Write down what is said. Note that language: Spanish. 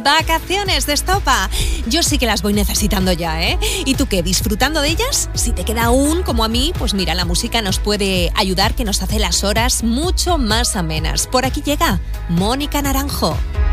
Vacaciones de estopa. Yo sí que las voy necesitando ya, ¿eh? ¿Y tú qué? ¿Disfrutando de ellas? Si te queda aún, como a mí, pues mira, la música nos puede ayudar, que nos hace las horas mucho más amenas. Por aquí llega Mónica Naranjo.